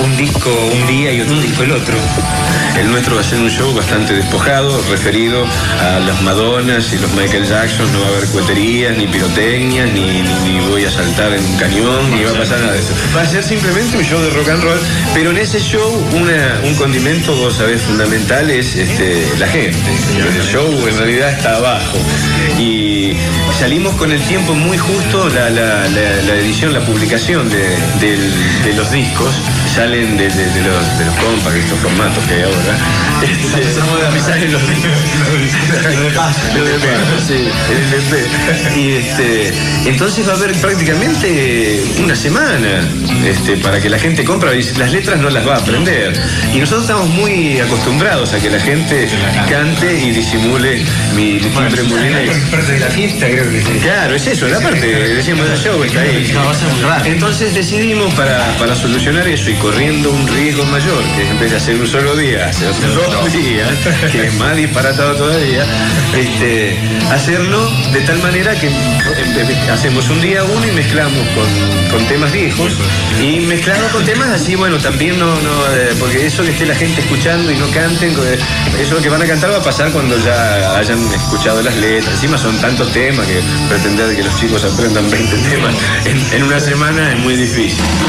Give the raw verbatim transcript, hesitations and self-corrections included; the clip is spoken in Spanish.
un disco un día y otro mm. disco el otro. El nuestro va a ser un show bastante despojado, referido a las Madonas y los Michael Jackson. No va a haber cueterías, ni pirotecnias, ni, ni, ni voy a saltar en un cañón, ni va a pasar nada de eso. Va a ser simplemente un show de rock and roll, pero en ese show una, un condimento, vos sabés, fundamental es este, la gente. El show en realidad está abajo. Y salimos con el tiempo muy justo, la, la, la, la edición, la publicación de, de, de los discos. Salen de, de, de los, de los compacts, estos formatos que hay ahora. Este, salen los discos. Sí, el L P. Y este, entonces va a haber prácticamente una semana este, para que la gente compra. Las letras no las va a aprender. Y nosotros estamos muy acostumbrados a que la gente cante y disimule mi, mi timbre muy bien. Es parte de la fiesta, creo que sí. Claro, es eso, la parte, decíamos, el show está ahí. No, va a ser muy raro. Entonces decidimos para, para solucionar eso y corriendo un riesgo mayor, que en vez de hacer un solo día, hacer dos días, que es más disparatado todavía, este, hacerlo de tal manera que hacemos un día uno y mezclamos con, con temas viejos y mezclado con temas así, bueno, también no, no eh, porque eso que esté la gente escuchando y no canten, eso que van a cantar va a pasar cuando ya hayan escuchado las letras. Encima son tantos temas que pretender que los chicos aprendan veinte temas en, en una semana es muy difícil.